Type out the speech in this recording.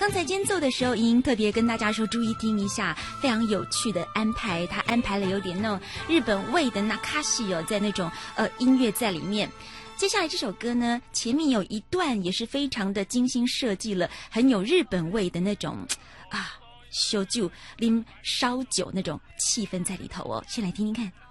刚才间奏的时候，莹莹特别跟大家说，注意听一下，非常有趣的安排，她安排了有点那种日本味的那卡西哦，在那种音乐在里面。接下来这首歌呢，前面有一段也是非常的精心设计了，很有日本味的那种啊，烧酒啉烧酒那种气氛在里头哦，先来听听看。